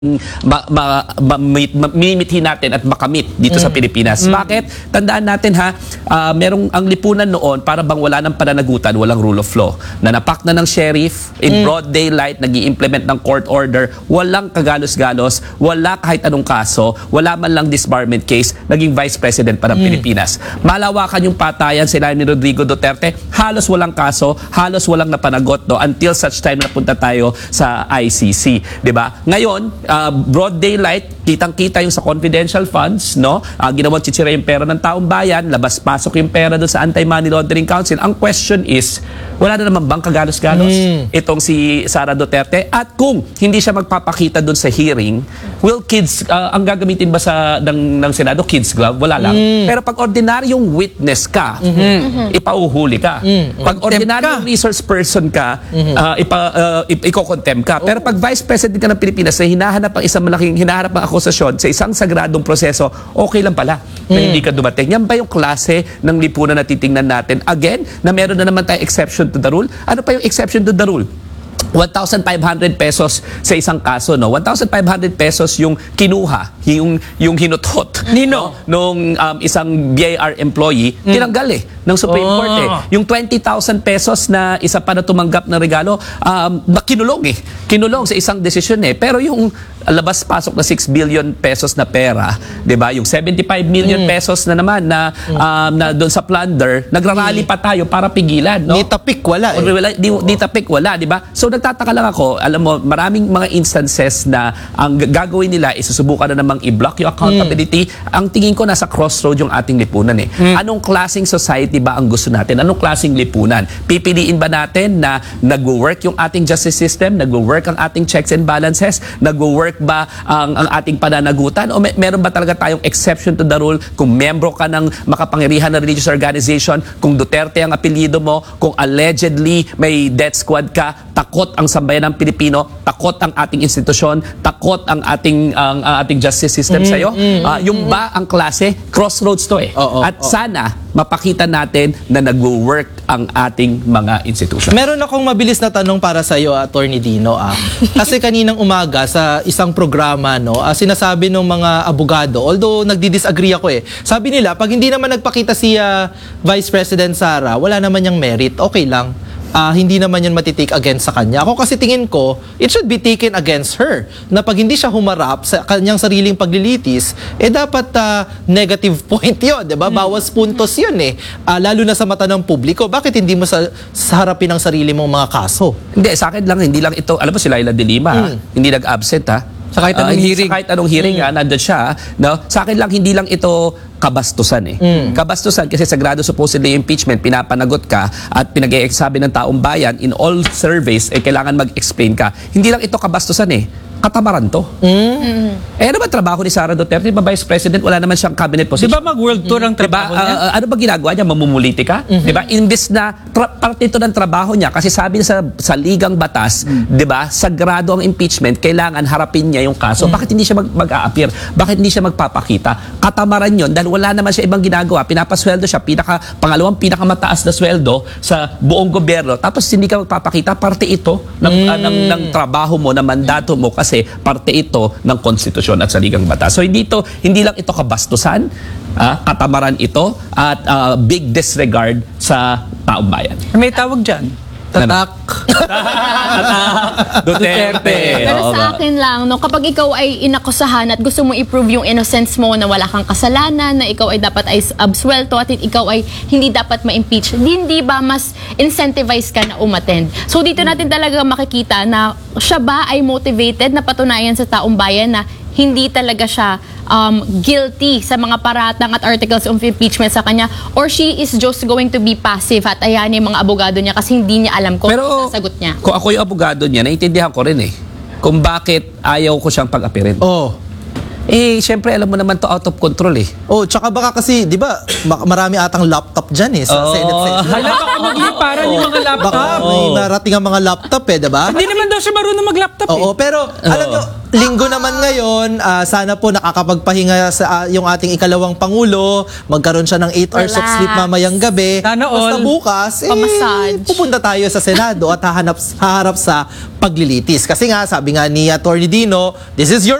mimithi natin at makamit dito sa Pilipinas. Bakit? Tandaan natin merong ang lipunan noon para bang wala ng pananagutan, walang rule of law. Nanapak na ng sheriff in broad daylight, nag-i-implement ng court order, walang kagalos-galos, wala kahit anong kaso, wala man lang disbarment case, naging vice president pa ng Pilipinas. Malawakan yung patayan sila ni Rodrigo Duterte, halos walang kaso, halos walang napanagot until such time na punta tayo sa ICC, 'di ba? Ngayon, broad daylight, kitang-kita yung sa confidential funds, no? Ginawang chichira yung pera ng taong bayan, labas-pasok yung pera doon sa Anti-Money Laundering Council. Ang question is, wala na naman bang kagalos-galos itong si Sara Duterte? At kung hindi siya magpapakita doon sa hearing, will kids, ang gagamitin ba ng Senado, kids glove? Wala lang. Pero pag ordinaryong witness ka, ipauhuli ka. Pag ordinaryong resource person ka, iko-contempt ka. Pero pag vice president ka ng Pilipinas na hinahanap ang isang malaking hinahanap ang akusasyon sa isang sagradong proseso, okay lang pala na hindi ka dumating. Yan ba yung klase ng lipunan na titingnan natin? Again, na meron na naman tayong exception to the rule. Ano pa yung exception to the rule? 1,500 pesos sa isang kaso, no? 1,500 pesos yung kinuha, yung hinutot. Nino? Nung isang BIR employee, tinanggal ng Supreme Court Yung 20,000 pesos na isa pa na tumanggap ng regalo, kinulong Kinulong sa isang desisyon Pero yung labas-pasok na 6 billion pesos na pera, 'di ba? Yung 75 million pesos na naman na doon sa plunder, nagrarally pa tayo para pigilan, no? Di tapik wala Di tapik wala, 'di ba? So nagtataka lang ako, alam mo, maraming mga instances na ang gagawin nila is susubukan na namang i-block yung accountability. Ang tingin ko nasa crossroad yung ating lipunan Anong klaseng society ba ang gusto natin? Anong klaseng lipunan? Pipiliin ba natin na nagwo-work yung ating justice system, nagwo-work ang ating checks and balances, nagwo-work ba ang ating pananagutan, o meron ba talaga tayong exception to the rule kung membro ka ng makapangyarihan na religious organization, kung Duterte ang apelyido mo, kung allegedly may death squad ka, takot ang sambayan ng Pilipino, takot ang ating institusyon, takot ang ating justice system sa'yo? Yung ba ang klase? Crossroads to At sana mapakita natin na nagwo-work ang ating mga institusyon. Meron akong mabilis na tanong para sa iyo, Attorney Dino. Kasi kaninang umaga sa isang programa, sinasabi ng mga abogado, although nagdi-disagree ako sabi nila, pag hindi naman nagpakita si Vice President Sara, wala naman niyang merit, okay lang. Hindi naman yun matitake against sa kanya. Ako kasi tingin ko, it should be taken against her. Na pag hindi siya humarap sa kanyang sariling paglilitis, dapat negative point yun, diba? Bawas puntos yun lalo na sa mata ng publiko. Bakit hindi mo sa harapin ang sarili mong mga kaso? Hindi, sa akin lang, hindi lang ito, alam mo si Laila de Lima, hindi nag-absent Sa kahit anong hearing. Sa kahit anong hearing nandun siya. No? Sa akin lang, hindi lang ito kabastusan Kabastusan kasi sagrado supposedly impeachment, pinapanagot ka at pinag-e-exabi ng taong bayan in all surveys, kailangan mag-explain ka. Hindi lang ito kabastusan katamaran to. Ano ba trabaho ni Sara Duterte? Di ba Vice President? Wala naman siyang cabinet position. Di ba mag-world tour ang trabaho niya? Ano ba ginagawa niya? Mamumuliti ka? Di ba? Imbes na parte ito ng trabaho niya kasi sabi sa ligang batas, di ba? Sagrado ang impeachment, kailangan harapin niya yung kaso. Bakit hindi siya mag-a-appear? Bakit hindi siya magpapakita? Katamaran yun dahil wala naman siya ibang ginagawa. Pinapasweldo siya, pangalawang pinakamataas na sweldo sa buong gobyerno. Tapos hindi ka magpapakita, parte ito ng trabaho mo, na mandato mo kasi parte ito ng konstitusyon at saligang batas. So hindi lang ito kabastusan, katamaran ito at big disregard sa taong bayan. May tawag dyan. Tatak. Duterte. Pero sa akin lang, kapag ikaw ay inakusahan at gusto mo i-prove yung innocence mo na wala kang kasalanan, na ikaw ay dapat ay absuelto at ikaw ay hindi dapat ma-impeach, hindi ba mas incentivize ka na umattend? So dito natin talaga makikita na siya ba ay motivated na patunayan sa taong bayan na hindi talaga siya guilty sa mga paratang at articles of impeachment sa kanya, or she is just going to be passive at ayan yung mga abogado niya kasi hindi niya alam kung ano sasagot niya. Kung ako yung abogado niya, naiintindihan ko rin kung bakit ayaw ko siyang pag-apirin. Siyempre, alam mo naman to out of control Tsaka baka kasi, di ba, marami atang laptop dyan sa Senate session. Hala, baka maging para yung mga laptop. Baka may marating ang mga laptop di ba? Hindi naman daw naman siya marunong mag-laptop eh. Oo, pero alam nyo, linggo naman ngayon, sana po nakakapagpahinga sa yung ating ikalawang Pangulo, magkaroon siya ng 8 hours of Relax. sleep mamayang gabi. Sana Basta all. bukas, Pamassage. pupunta tayo sa Senado at haharap sa paglilitis. Kasi nga, sabi nga ni Atty. Dino, this is your